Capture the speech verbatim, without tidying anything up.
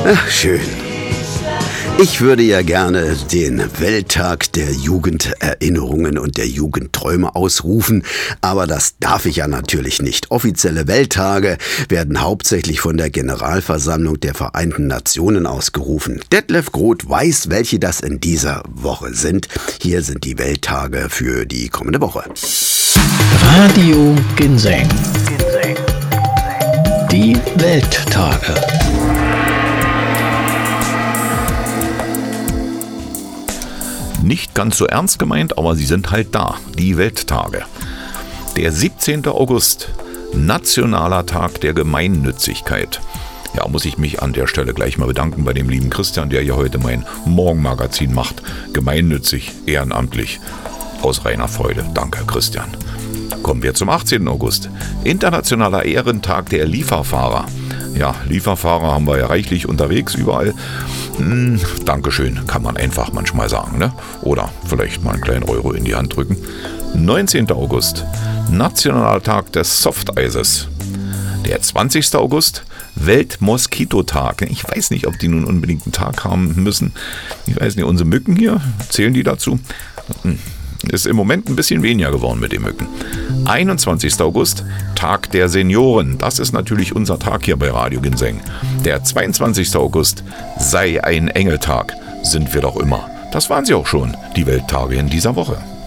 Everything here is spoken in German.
Ach, schön. Ich würde ja gerne den Welttag der Jugenderinnerungen und der Jugendträume ausrufen, aber das darf ich ja natürlich nicht. Offizielle Welttage werden hauptsächlich von der Generalversammlung der Vereinten Nationen ausgerufen. Detlef Groth weiß, welche das in dieser Woche sind. Hier sind die Welttage für die kommende Woche. Radio Ginseng. Die Welttage. Nicht ganz so ernst gemeint, aber sie sind halt da, die Welttage. Der siebzehnten August, Nationaler Tag der Gemeinnützigkeit. Ja, muss ich mich an der Stelle gleich mal bedanken bei dem lieben Christian, der hier heute mein Morgenmagazin macht. Gemeinnützig, ehrenamtlich, aus reiner Freude. Danke, Christian. Kommen wir zum achtzehnten August, Internationaler Ehrentag der Lieferfahrer. Ja, Lieferfahrer haben wir ja reichlich unterwegs, überall. Hm, Dankeschön, kann man einfach manchmal sagen, ne? Oder vielleicht mal einen kleinen Euro in die Hand drücken. neunzehnten August, Nationaler Tag des Softeises. Der zwanzigsten August, Weltmoskitotag. Ich weiß nicht, ob die nun unbedingt einen Tag haben müssen. Ich weiß nicht, unsere Mücken hier, zählen die dazu? Hm. Ist im Moment ein bisschen weniger geworden mit den Mücken. einundzwanzigsten August, Tag der Senioren. Das ist natürlich unser Tag hier bei Radio Ginseng. Der zweiundzwanzigsten August, sei ein Engeltag. Sind wir doch immer. Das waren sie auch schon, die Welttage in dieser Woche.